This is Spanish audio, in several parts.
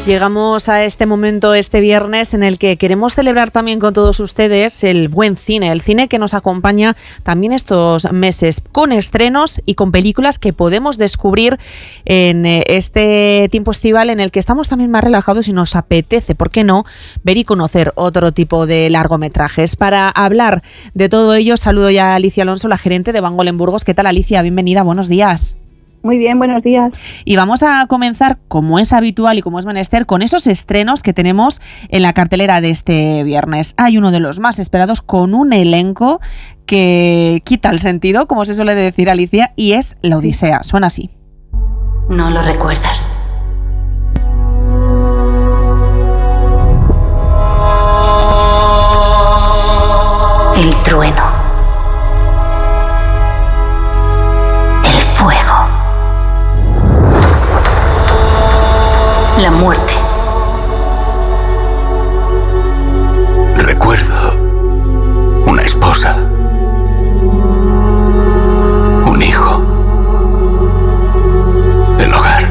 Llegamos a este momento, este viernes, en el que queremos celebrar también con todos ustedes el buen cine, el cine que nos acompaña también estos meses, con estrenos y con películas que podemos descubrir en este tiempo estival en el que estamos también más relajados y nos apetece, ¿por qué no?, ver y conocer otro tipo de largometrajes. Para hablar de todo ello, saludo ya a Alicia Alonso, la gerente de Van Gogh en Burgos. ¿Qué tal, Alicia? Bienvenida, buenos días. Muy bien, buenos días. Y vamos a comenzar, como es habitual y como es menester, con esos estrenos que tenemos en la cartelera de este viernes. Hay uno de los más esperados, con un elenco que quita el sentido, como se suele decir, Alicia, y es La Odisea. Suena así. No lo recuerdas. El trueno. El fuego. La muerte. Recuerdo una esposa, un hijo, el hogar.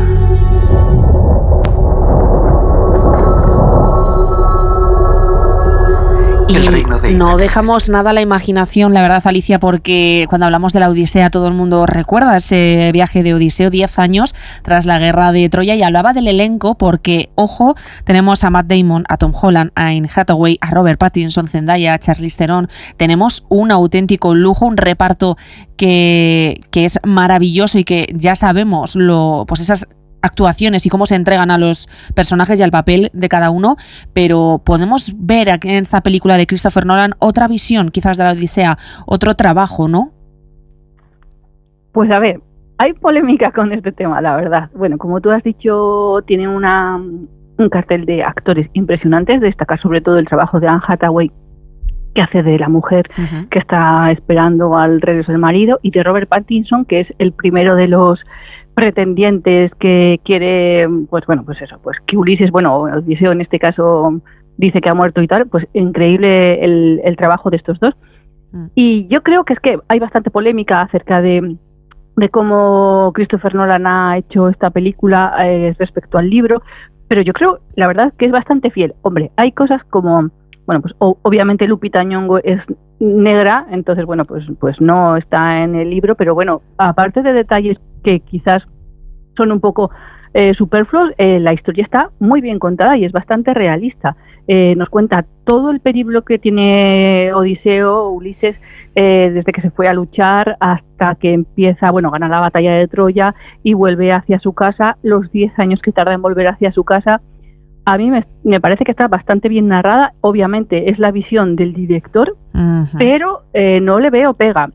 No dejamos nada a la imaginación, la verdad, Alicia, porque cuando hablamos de la Odisea todo el mundo recuerda ese viaje de Odiseo, 10 años tras la guerra de Troya, y hablaba del elenco porque, ojo, tenemos a Matt Damon, a Tom Holland, a Anne Hathaway, a Robert Pattinson, Zendaya, a Charlize Theron. Tenemos un auténtico lujo, un reparto que es maravilloso y que ya sabemos pues esas actuaciones y cómo se entregan a los personajes y al papel de cada uno, pero podemos ver aquí en esta película de Christopher Nolan otra visión quizás de la Odisea, otro trabajo, ¿no? Pues a ver, hay polémica con este tema, la verdad. Bueno, como tú has dicho, tiene un cartel de actores impresionantes, destacar sobre todo el trabajo de Anne Hathaway, que hace de la mujer que está esperando al regreso del marido, y de Robert Pattinson, que es el primero de los pretendientes que quiere, pues que Ulises, Odiseo en este caso dice que ha muerto y tal. Pues increíble el trabajo de estos dos. Y yo creo que es que hay bastante polémica acerca de cómo Christopher Nolan ha hecho esta película respecto al libro, pero yo creo, la verdad, que es bastante fiel. Hombre, hay cosas como, obviamente Lupita Nyong'o es negra, entonces pues no está en el libro, pero bueno, aparte de detalles que quizás son un poco superfluos, la historia está muy bien contada y es bastante realista. Nos cuenta todo el periplo que tiene Ulises, desde que se fue a luchar hasta que empieza, gana la batalla de Troya y vuelve hacia su casa, los 10 años que tarda en volver hacia su casa. A mí me parece que está bastante bien narrada. Obviamente es la visión del director, pero no le veo pega.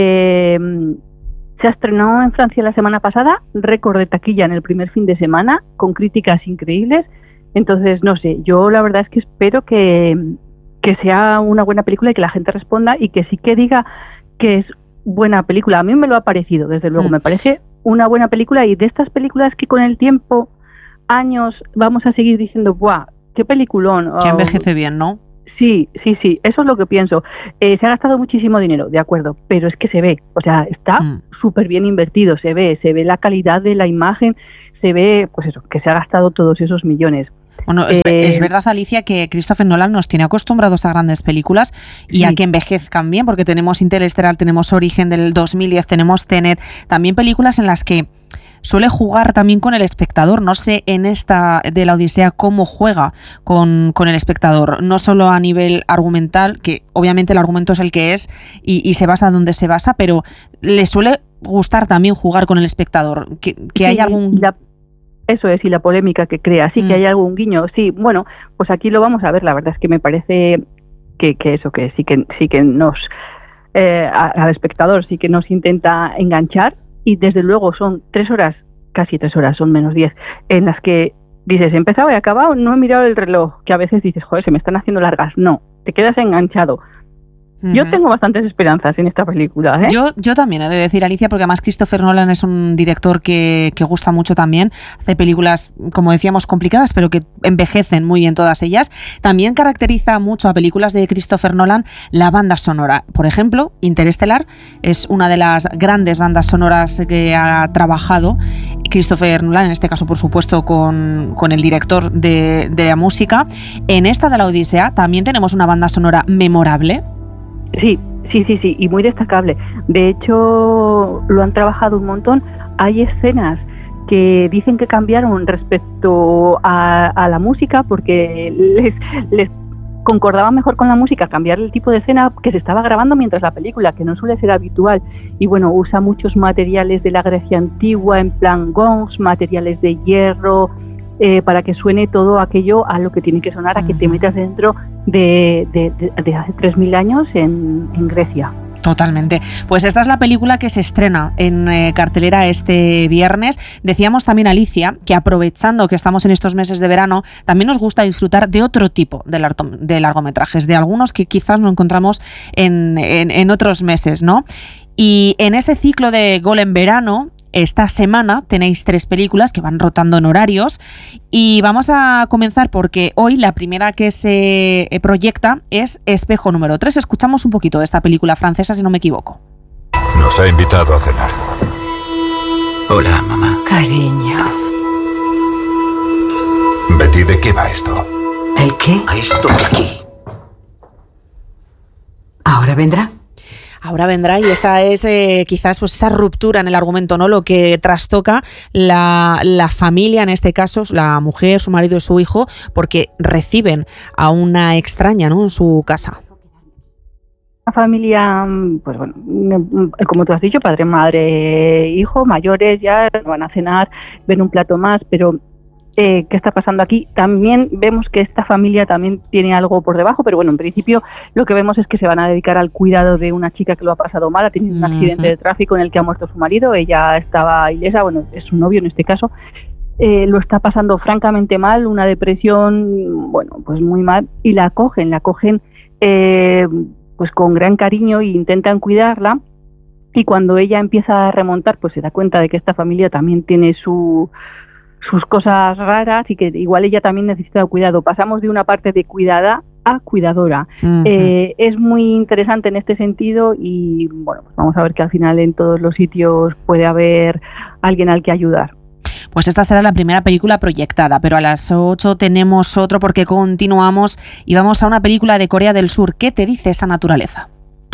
Se estrenó en Francia la semana pasada, récord de taquilla en el primer fin de semana, con críticas increíbles. Entonces, no sé, yo la verdad es que espero que sea una buena película y que la gente responda y que sí que diga que es buena película. A mí me lo ha parecido, desde luego, me parece una buena película, y de estas películas que con el tiempo, años, vamos a seguir diciendo, ¡buah, qué peliculón! Que envejece bien, ¿no? Sí, eso es lo que pienso. Se ha gastado muchísimo dinero, de acuerdo, pero es que se ve, o sea, está súper bien invertido, se ve la calidad de la imagen, se ve, pues eso, que se ha gastado todos esos millones. Bueno, es verdad, Alicia, que Christopher Nolan nos tiene acostumbrados a grandes películas y a que envejezcan bien, porque tenemos Interestelar, tenemos Origen del 2010, tenemos Tenet, también películas en las que suele jugar también con el espectador. No sé en esta de la Odisea cómo juega con el espectador, no solo a nivel argumental, que obviamente el argumento es el que es y se basa donde se basa, pero le suele gustar también jugar con el espector, que hay algún... Eso es, y la polémica que crea, sí que hay algún guiño, sí, bueno, pues aquí lo vamos a ver. La verdad es que me parece que sí que nos al espectador sí que nos intenta enganchar, y desde luego son 3 horas, casi 3 horas, son menos 10, en las que dices, he empezado y he acabado, no he mirado el reloj, que a veces dices, joder, se me están haciendo largas. No, te quedas enganchado. Yo tengo bastantes esperanzas en esta película, ¿eh? Yo también he de decir, Alicia, porque además Christopher Nolan es un director que gusta mucho también. Hace películas, como decíamos, complicadas, pero que envejecen muy bien todas ellas. También caracteriza mucho a películas de Christopher Nolan la banda sonora. Por ejemplo, Interestelar es una de las grandes bandas sonoras que ha trabajado Christopher Nolan, en este caso, por supuesto, con el director de la música. En esta de la Odisea también tenemos una banda sonora memorable. Sí, y muy destacable. De hecho, lo han trabajado un montón. Hay escenas que dicen que cambiaron respecto a la música porque les concordaba mejor con la música cambiar el tipo de escena que se estaba grabando mientras la película, que no suele ser habitual. Y bueno, usa muchos materiales de la Grecia antigua, en plan gongs, materiales de hierro, para que suene todo aquello a lo que tiene que sonar, a que te metas dentro de hace 3.000 años en Grecia. Totalmente. Pues esta es la película que se estrena en cartelera este viernes. Decíamos también, Alicia, que aprovechando que estamos en estos meses de verano, también nos gusta disfrutar de otro tipo de largometrajes, de algunos que quizás no encontramos en otros meses, ¿no? Y en ese ciclo de Gol en verano, esta semana tenéis 3 películas que van rotando en horarios y vamos a comenzar porque hoy la primera que se proyecta es Espejo número 3. Escuchamos un poquito de esta película francesa, si no me equivoco. Nos ha invitado a cenar. Hola, mamá. Cariño. Betty, ¿de qué va esto? ¿El qué? A esto de aquí. ¿Ahora vendrá? Ahora vendrá y esa es quizás pues esa ruptura en el argumento, ¿no? Lo que trastoca la familia, en este caso, la mujer, su marido y su hijo, porque reciben a una extraña, ¿no?, en su casa. Una familia, pues bueno, como tú has dicho, padre, madre, hijo, mayores, ya van a cenar, ven un plato más, pero ¿qué está pasando aquí? También vemos que esta familia también tiene algo por debajo, pero bueno, en principio lo que vemos es que se van a dedicar al cuidado de una chica que lo ha pasado mal, ha tenido un accidente de tráfico en el que ha muerto su marido, ella estaba ilesa, bueno, es su novio en este caso, lo está pasando francamente mal, una depresión, bueno, pues muy mal, y la acogen pues con gran cariño e intentan cuidarla, y cuando ella empieza a remontar, pues se da cuenta de que esta familia también tiene sus cosas raras y que igual ella también necesita cuidado. Pasamos de una parte de cuidada a cuidadora. Es muy interesante en este sentido y bueno, pues vamos a ver que al final en todos los sitios puede haber alguien al que ayudar. Pues esta será la primera película proyectada, pero a las 8 tenemos otro porque continuamos y vamos a una película de Corea del Sur. ¿Qué te dice esa naturaleza?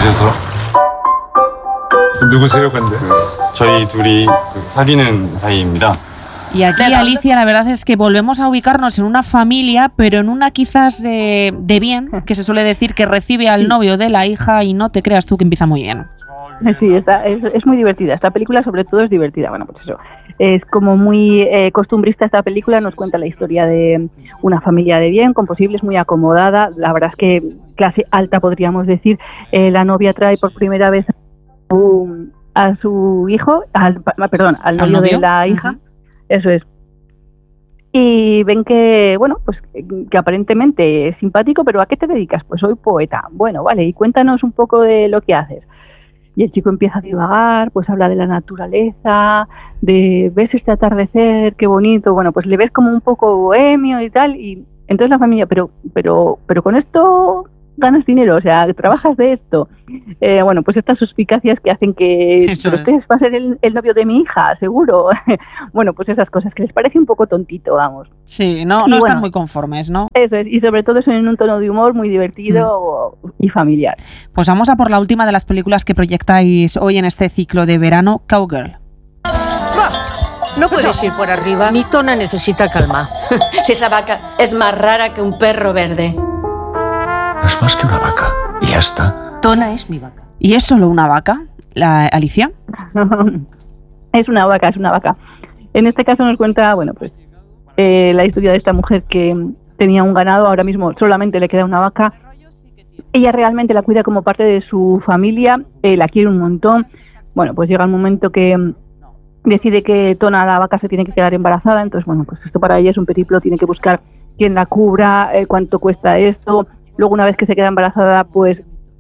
누구세요, 근데? 저희 둘이 사귀는 사이입니다. Y aquí, Alicia, la verdad es que volvemos a ubicarnos en una familia, pero en una quizás de bien, que se suele decir que recibe al novio de la hija y no te creas tú que empieza muy bien. Sí, es muy divertida. Esta película sobre todo es divertida. Bueno, pues eso, es como muy costumbrista esta película. Nos cuenta la historia de una familia de bien, con posibles, muy acomodada. La verdad es que clase alta podríamos decir. La novia trae por primera vez a su hijo, al novio de la hija. Eso es. Y ven que, bueno, pues que aparentemente es simpático, pero ¿a qué te dedicas? Pues soy poeta. Bueno, vale, y cuéntanos un poco de lo que haces. Y el chico empieza a divagar, pues habla de la naturaleza, de ¿ves este atardecer? Qué bonito. Bueno, pues le ves como un poco bohemio y tal, y entonces la familia, pero con esto ganas dinero, o sea, trabajas de esto. Bueno, pues estas suspicacias que hacen que pero usted va a ser el novio de mi hija, seguro. Bueno, pues esas cosas que les parece un poco tontito, vamos. Sí, no bueno, están muy conformes, ¿no? Eso es, y sobre todo eso en un tono de humor muy divertido y familiar. Pues vamos a por la última de las películas que proyectáis hoy en este ciclo de verano, Cowgirl. No puedes ir por arriba. Mi Tona necesita calma. Si esa vaca es más rara que un perro verde. No es más que una vaca. Y ya está. Tona es mi vaca. ¿Y es solo una vaca, Alicia? Es una vaca. En este caso nos cuenta, bueno, pues la historia de esta mujer que tenía un ganado, ahora mismo solamente le queda una vaca. Ella realmente la cuida como parte de su familia, la quiere un montón. Bueno, pues llega el momento que decide que Tona, la vaca, se tiene que quedar embarazada, entonces, bueno, pues esto para ella es un periplo, tiene que buscar quién la cubra, cuánto cuesta esto. Luego, una vez que se queda embarazada, pues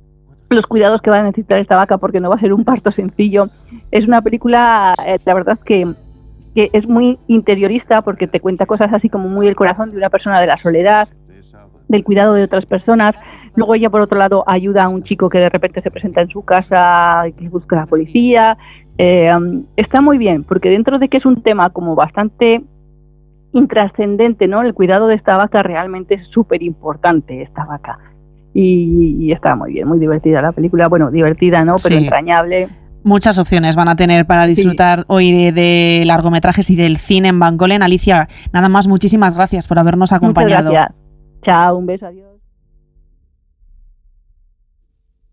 los cuidados que va a necesitar esta vaca, porque no va a ser un parto sencillo. Es una película, la verdad que es muy interiorista, porque te cuenta cosas así como muy del corazón de una persona, de la soledad, del cuidado de otras personas. Luego ella, por otro lado, ayuda a un chico que de repente se presenta en su casa y que busca a la policía. Está muy bien, porque dentro de que es un tema como bastante intrascendente, ¿no? El cuidado de esta vaca realmente es súper importante, esta vaca. Y está muy bien, muy divertida la película. Bueno, divertida, ¿no? Pero entrañable. Muchas opciones van a tener para disfrutar hoy de largometrajes y del cine en Bangolen. Alicia, nada más, muchísimas gracias por habernos acompañado. Muchas gracias. Chao, un beso, adiós.